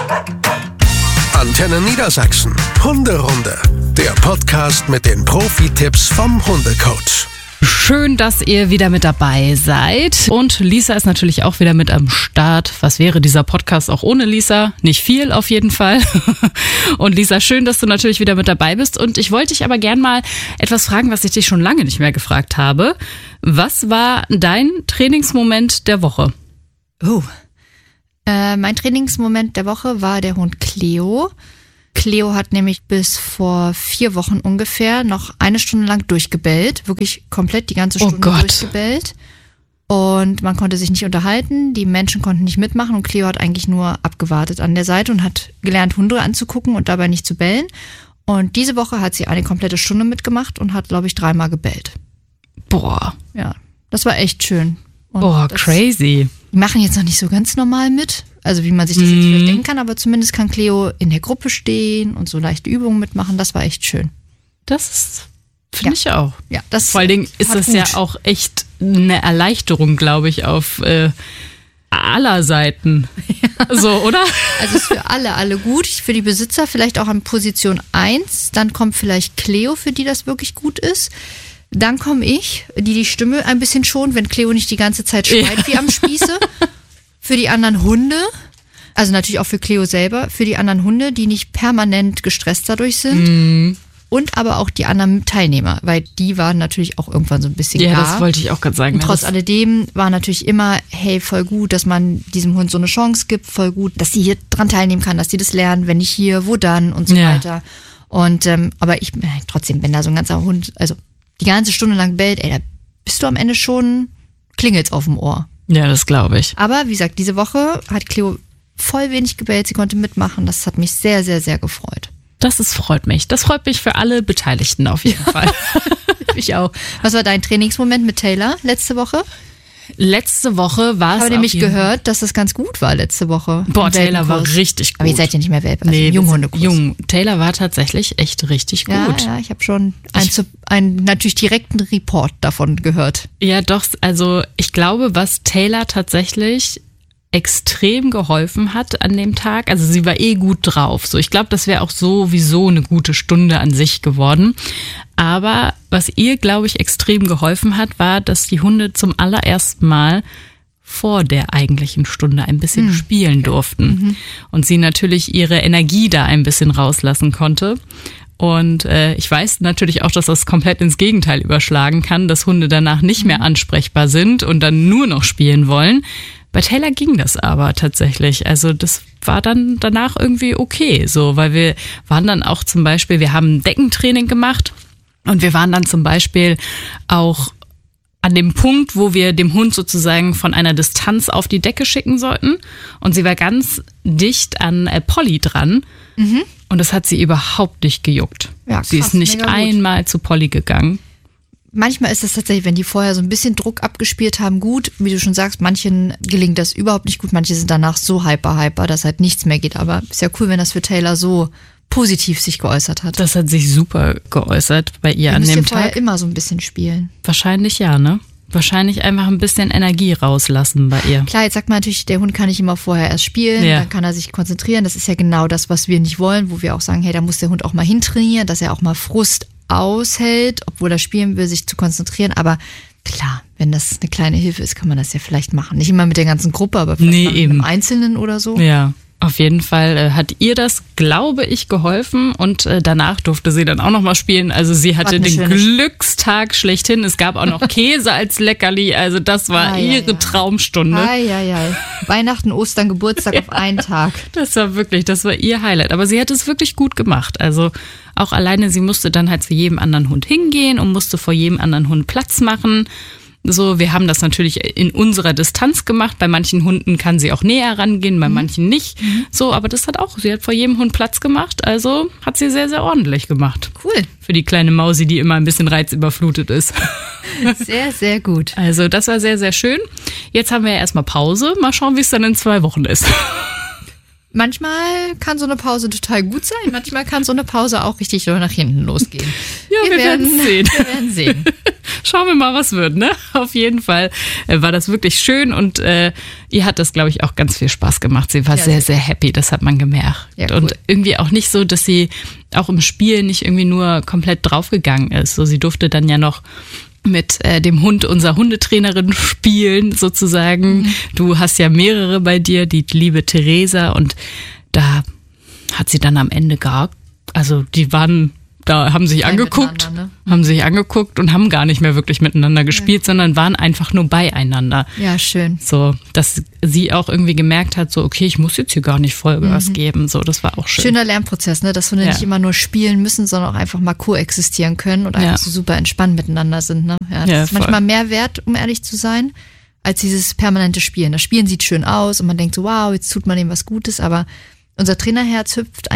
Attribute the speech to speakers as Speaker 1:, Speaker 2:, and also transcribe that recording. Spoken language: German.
Speaker 1: Antenne Niedersachsen. Hunderunde. Der Podcast mit den Profi-Tipps vom Hundecoach.
Speaker 2: Schön, dass ihr wieder mit dabei seid. Und Lisa ist natürlich auch wieder mit am Start. Was wäre dieser Podcast auch ohne Lisa? Nicht viel auf jeden Fall. Und Lisa, schön, dass du natürlich wieder mit dabei bist. Und ich wollte dich aber gern mal etwas fragen, was ich dich schon lange nicht mehr gefragt habe. Was war dein Trainingsmoment der Woche?
Speaker 3: Mein Trainingsmoment der Woche war der Hund Cleo. Cleo hat nämlich bis vor 4 Wochen ungefähr noch 1 Stunde lang durchgebellt. Wirklich komplett die ganze Stunde durchgebellt. Und man konnte sich nicht unterhalten, die Menschen konnten nicht mitmachen und Cleo hat eigentlich nur abgewartet an der Seite und hat gelernt, Hunde anzugucken und dabei nicht zu bellen. Und diese Woche hat sie eine komplette Stunde mitgemacht und hat, glaube ich, 3-mal gebellt.
Speaker 2: Boah.
Speaker 3: Ja, das war echt schön. Und
Speaker 2: crazy.
Speaker 3: Die machen jetzt noch nicht so ganz normal mit, also wie man sich das jetzt vielleicht denken kann, aber zumindest kann Cleo in der Gruppe stehen und so leichte Übungen mitmachen. Das war echt schön.
Speaker 2: Das ist, finde ich auch.
Speaker 3: Ja, das
Speaker 2: vor allen Dingen ist das ja auch echt eine Erleichterung, glaube ich, auf aller Seiten. Ja. So, oder? Also
Speaker 3: ist für alle gut. Für die Besitzer vielleicht auch an Position 1. Dann kommt vielleicht Cleo, für die das wirklich gut ist. Dann komme ich, die Stimme ein bisschen schont, wenn Cleo nicht die ganze Zeit schreit wie am Spieße. Für die anderen Hunde, also natürlich auch für Cleo selber, für die anderen Hunde, die nicht permanent gestresst dadurch sind. Und aber auch die anderen Teilnehmer, weil die waren natürlich auch irgendwann so ein bisschen
Speaker 2: Ja, das wollte ich auch gerade sagen.
Speaker 3: Und trotz alledem war natürlich immer, hey, voll gut, dass man diesem Hund so eine Chance gibt, voll gut, dass sie hier dran teilnehmen kann, dass sie das lernen, wenn nicht hier, wo dann und so weiter. Und aber trotzdem, wenn da so ein ganzer Hund, also die ganze Stunde lang bellt, da bist du am Ende schon, klingelt's auf dem Ohr.
Speaker 2: Ja, das glaube ich.
Speaker 3: Aber wie gesagt, diese Woche hat Cleo voll wenig gebellt, sie konnte mitmachen. Das hat mich sehr, sehr, sehr gefreut.
Speaker 2: Freut mich. Das freut mich für alle Beteiligten auf jeden Fall.
Speaker 3: Ich auch. Was war dein Trainingsmoment mit Taylor letzte Woche?
Speaker 2: Letzte Woche war es. Ich habe
Speaker 3: nämlich gehört, dass das ganz gut war letzte Woche.
Speaker 2: Boah, Taylor war richtig gut.
Speaker 3: Aber ihr seid ja nicht mehr Welpe, also Junghundekurs.
Speaker 2: Taylor war tatsächlich echt richtig gut.
Speaker 3: Ja, ich habe schon einen natürlich direkten Report davon gehört.
Speaker 2: Ja, doch. Also ich glaube, was Taylor tatsächlich extrem geholfen hat an dem Tag. Also sie war gut drauf. So, ich glaube, das wäre auch sowieso eine gute Stunde an sich geworden. Aber was ihr, glaube ich, extrem geholfen hat, war, dass die Hunde zum allerersten Mal vor der eigentlichen Stunde ein bisschen spielen durften. Und sie natürlich ihre Energie da ein bisschen rauslassen konnte. Und ich weiß natürlich auch, dass das komplett ins Gegenteil überschlagen kann, dass Hunde danach nicht mehr ansprechbar sind und dann nur noch spielen wollen. Bei Taylor ging das aber tatsächlich. Also das war dann danach irgendwie okay, so, weil wir waren dann auch zum Beispiel, wir haben Deckentraining gemacht und wir waren dann zum Beispiel auch an dem Punkt, wo wir dem Hund sozusagen von einer Distanz auf die Decke schicken sollten. Und sie war ganz dicht an Polly dran. Und das hat sie überhaupt nicht gejuckt. Ja, krass, sie ist nicht einmal zu Polly gegangen.
Speaker 3: Manchmal ist es tatsächlich, wenn die vorher so ein bisschen Druck abgespielt haben, gut. Wie du schon sagst, manchen gelingt das überhaupt nicht gut. Manche sind danach so hyper, dass halt nichts mehr geht. Aber ist ja cool, wenn das für Taylor so positiv sich geäußert hat.
Speaker 2: Das hat sich super geäußert bei ihr an dem Tag.
Speaker 3: Müsst ihr vorher immer so ein bisschen spielen?
Speaker 2: Wahrscheinlich ja, ne? Wahrscheinlich einfach ein bisschen Energie rauslassen bei ihr.
Speaker 3: Klar, jetzt sagt man natürlich, der Hund kann nicht immer vorher erst spielen, dann kann er sich konzentrieren. Das ist ja genau das, was wir nicht wollen, wo wir auch sagen, hey, da muss der Hund auch mal hintrainieren, dass er auch mal Frust aushält, obwohl er spielen will, sich zu konzentrieren. Aber klar, wenn das eine kleine Hilfe ist, kann man das ja vielleicht machen. Nicht immer mit der ganzen Gruppe, aber vielleicht mit einem Einzelnen oder so.
Speaker 2: Ja. Auf jeden Fall hat ihr das, glaube ich, geholfen und danach durfte sie dann auch noch mal spielen. Also sie hatte den Glückstag schlechthin. Es gab auch noch Käse als Leckerli. Also das war ihre Traumstunde.
Speaker 3: Weihnachten, Ostern, Geburtstag auf einen Tag.
Speaker 2: Das war ihr Highlight. Aber sie hat es wirklich gut gemacht. Also auch alleine, sie musste dann halt zu jedem anderen Hund hingehen und musste vor jedem anderen Hund Platz machen. So, wir haben das natürlich in unserer Distanz gemacht. Bei manchen Hunden kann sie auch näher rangehen, bei manchen nicht. So, aber das sie hat vor jedem Hund Platz gemacht. Also hat sie sehr, sehr ordentlich gemacht.
Speaker 3: Cool.
Speaker 2: Für die kleine Mausi, die immer ein bisschen reizüberflutet ist.
Speaker 3: Sehr, sehr gut.
Speaker 2: Also das war sehr, sehr schön. Jetzt haben wir ja erstmal Pause. Mal schauen, wie es dann in 2 Wochen ist.
Speaker 3: Manchmal kann so eine Pause total gut sein, manchmal kann so eine Pause auch richtig nach hinten losgehen.
Speaker 2: Ja, wir werden sehen.
Speaker 3: Wir werden sehen.
Speaker 2: schauen wir mal, was wird, ne? Auf jeden Fall war das wirklich schön und ihr hat das, glaube ich, auch ganz viel Spaß gemacht. Sie war sehr, sehr happy, das hat man gemerkt. Ja, cool. Und irgendwie auch nicht so, dass sie auch im Spiel nicht irgendwie nur komplett draufgegangen ist. So, sie durfte dann ja noch mit dem Hund unserer Hundetrainerin spielen, sozusagen. Mhm. Du hast ja mehrere bei dir, die liebe Theresa, und da hat sie dann am Ende die waren, da haben sich angeguckt, ne? Haben sich angeguckt und haben gar nicht mehr wirklich miteinander gespielt, sondern waren einfach nur beieinander.
Speaker 3: Ja, schön.
Speaker 2: So, dass sie auch irgendwie gemerkt hat, so, okay, ich muss jetzt hier gar nicht Vollgas geben, so, das war auch schön.
Speaker 3: Schöner Lernprozess, ne, dass Hunde nicht immer nur spielen müssen, sondern auch einfach mal koexistieren können und einfach so super entspannt miteinander sind, ne. Ja, das ist manchmal mehr wert, um ehrlich zu sein, als dieses permanente Spielen. Das Spielen sieht schön aus und man denkt so, wow, jetzt tut man ihm was Gutes, aber unser Trainerherz hüpft